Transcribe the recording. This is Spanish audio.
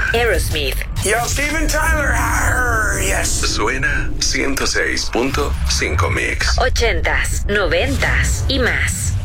Aerosmith. Yo, Steven Tyler. Yes. Suena 106.5 Mix. 80s, 90s y más.